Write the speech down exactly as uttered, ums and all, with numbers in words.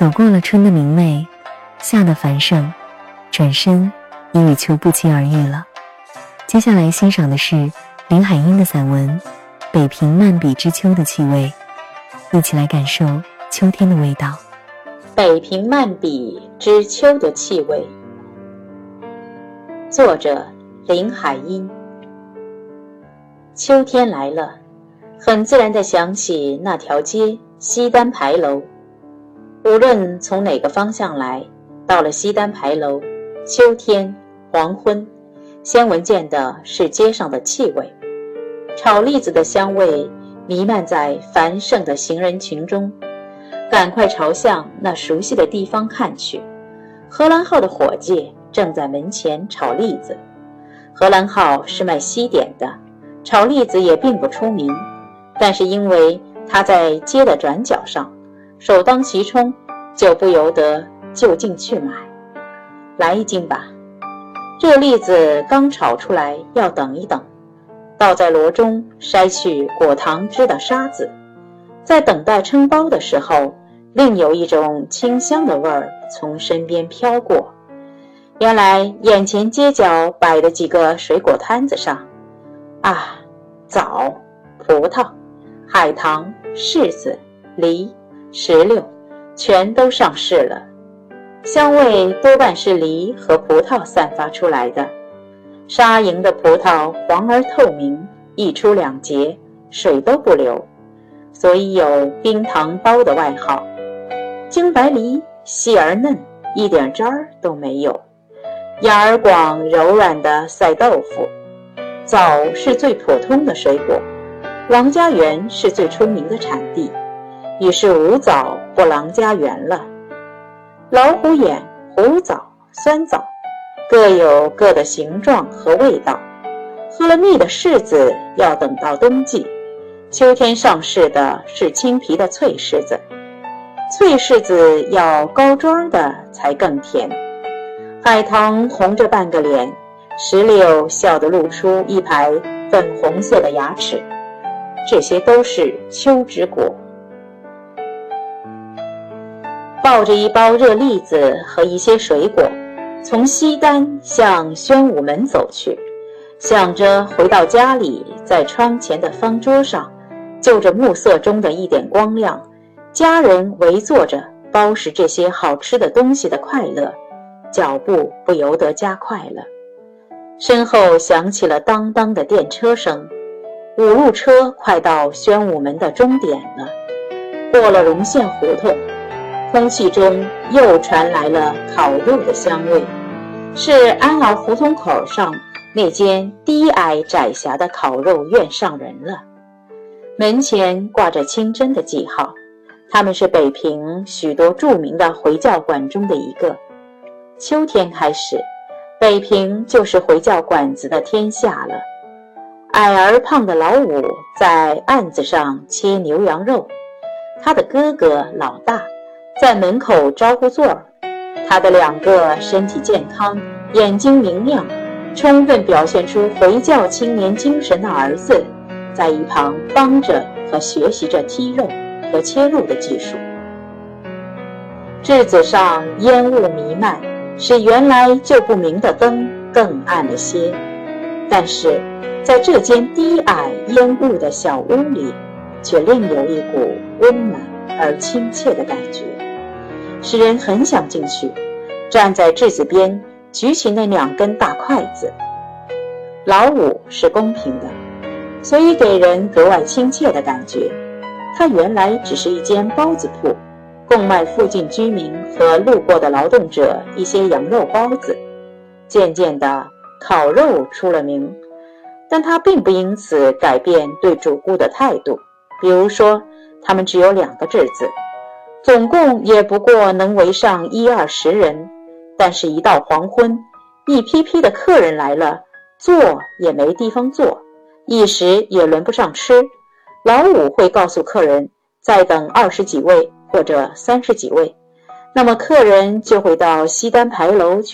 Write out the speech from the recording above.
走过了春的明媚，夏的繁盛，转身已与秋不期而遇了。接下来欣赏的是林海音的散文《北平漫笔之秋的气味》，一起来感受秋天的味道。 北平漫笔之秋的气味，作者林海音。秋天来了，很自然地想起那条街西单牌楼。无论从哪个方向来，到了西单牌楼，秋天黄昏，先闻见的是街上的气味。炒栗子的香味弥漫在繁盛的行人群中。赶快朝向那熟悉的地方看去，荷兰号的伙计正在门前炒栗子。荷兰号是卖西点的，炒栗子也并不出名，但是因为他在街的转角上，首当其冲，就不由得就近去买。来一斤吧。热栗子刚炒出来要等一等，倒在箩中筛去果糖汁的沙子，在等待称包的时候，另有一种清香的味儿从身边飘过。原来眼前街角摆的几个水果摊子上，啊，枣、葡萄、海棠、柿子、梨、石榴全都上市了。香味多半是梨和葡萄散发出来的。沙莹的葡萄黄而透明，一出两节水都不流，所以有冰糖包的外号。京白梨细而嫩，一点渣儿都没有，芽儿广柔软的赛豆腐。枣是最普通的水果，郎家园是最出名的产地，于是无枣不郎家园了。老虎眼、胡枣、酸枣各有各的形状和味道，喝了蜜的柿子要等到冬季，秋天上市的是青皮的脆柿子。脆柿子要高庄的才更甜。海棠红着半个脸，石榴笑得露出一排粉红色的牙齿，这些都是秋之果。抱着一包热栗子和一些水果，从西单向宣武门走去，想着回到家里，在窗前的方桌上，就着暮色中的一点光亮，家人围坐着包拾这些好吃的东西的快乐，脚步不由得加快了。身后响起了当当的电车声，五路车快到宣武门的终点了。过了荣县胡同，空气中又传来了烤肉的香味，是安儿胡同口上那间低矮窄狭的烤肉院上人了。门前挂着清真的记号，他们是北平许多著名的回教馆中的一个。秋天开始，北平就是回教馆子的天下了。矮而胖的老五在案子上切牛羊肉，他的哥哥老大在门口招呼座儿，他的两个身体健康、眼睛明亮、充分表现出回教青年精神的儿子，在一旁帮着和学习着剔肉和切肉的技术。日子上烟雾弥漫，使原来就不明的灯更暗了些，但是在这间低矮烟雾的小屋里，却另有一股温暖而亲切的感觉，使人很想进去，站在质子边举起那两根大筷子。老五是公平的，所以给人格外亲切的感觉。它原来只是一间包子铺，供卖附近居民和路过的劳动者一些羊肉包子。渐渐的，烤肉出了名，但它并不因此改变对主顾的态度。比如说，他们只有两个质子，总共也不过能围上一二十人，但是一到黄昏，一批批的客人来了，坐也没地方坐，一时也轮不上吃。老五会告诉客人再等二十几位或者三十几位，那么客人就会到西单牌楼去